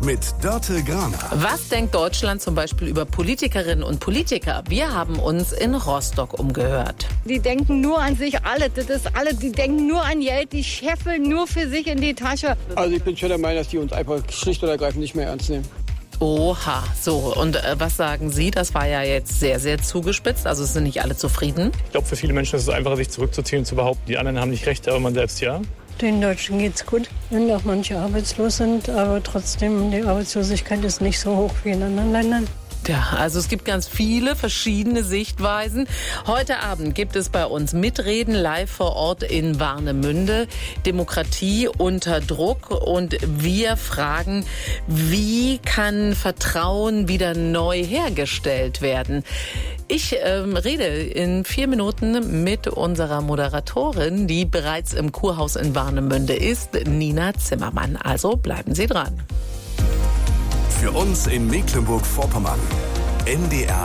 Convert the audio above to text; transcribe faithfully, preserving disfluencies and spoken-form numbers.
mit Dörte Graner. Was denkt Deutschland zum Beispiel über Politikerinnen und Politiker? Wir haben uns in Rostock umgehört. Die denken nur an sich alle, das ist alle, die denken nur an Geld, die scheffeln nur für sich in die Tasche. Also ich bin schon der Meinung, dass die uns einfach schlicht und ergreifend nicht mehr ernst nehmen. Oha, so. Und äh, was sagen Sie? Das war ja jetzt sehr, sehr zugespitzt. Also es sind nicht alle zufrieden. Ich glaube, für viele Menschen ist es einfacher, sich zurückzuziehen und zu behaupten, die anderen haben nicht recht, aber man selbst ja. Den Deutschen geht's gut, wenn auch manche arbeitslos sind, aber trotzdem, die Arbeitslosigkeit ist nicht so hoch wie in anderen Ländern. Ja, also es gibt ganz viele verschiedene Sichtweisen. Heute Abend gibt es bei uns Mitreden live vor Ort in Warnemünde. Demokratie unter Druck. Und wir fragen, wie kann Vertrauen wieder neu hergestellt werden? Ich ähm, rede in vier Minuten mit unserer Moderatorin, die bereits im Kurhaus in Warnemünde ist, Nina Zimmermann. Also bleiben Sie dran. Für uns in Mecklenburg-Vorpommern, N D R